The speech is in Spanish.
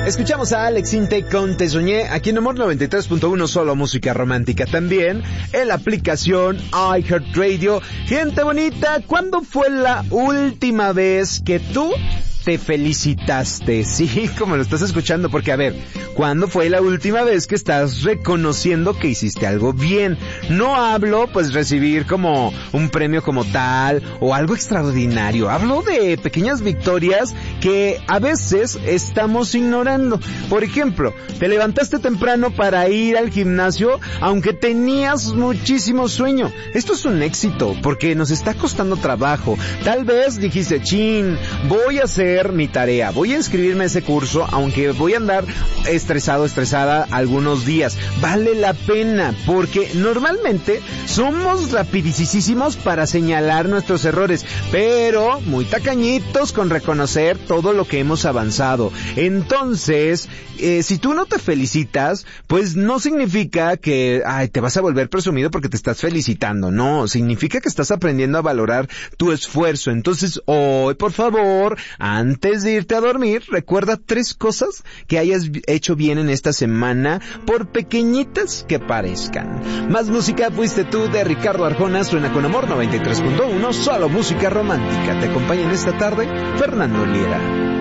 Escuchamos a Alex Intake con Te Soñé, aquí en Amor 93.1, solo música romántica. También en la aplicación iHeartRadio. Gente bonita, ¿cuándo fue la última vez que tú te felicitaste? Sí, como lo estás escuchando, porque a ver, ¿cuándo fue la última vez que estás reconociendo que hiciste algo bien? No hablo pues recibir como un premio como tal o algo extraordinario, hablo de pequeñas victorias que a veces estamos ignorando. Por ejemplo, te levantaste temprano para ir al gimnasio aunque tenías muchísimo sueño. Esto es un éxito porque nos está costando trabajo. Tal vez dijiste, chin, voy a hacer mi tarea, voy a inscribirme a ese curso, aunque voy a andar estresada algunos días. Vale la pena, porque normalmente somos rapidísimos para señalar nuestros errores, pero muy tacañitos con reconocer todo lo que hemos avanzado. Entonces, si tú no te felicitas, pues no significa que te vas a volver presumido porque te estás felicitando. No, significa que estás aprendiendo a valorar tu esfuerzo. Entonces, hoy, por favor, antes de irte a dormir, recuerda 3 cosas que hayas hecho bien en esta semana, por pequeñitas que parezcan. Más música, Fuiste Tú, de Ricardo Arjona, suena con Amor 93.1, solo música romántica. Te acompaña en esta tarde Fernando Liera.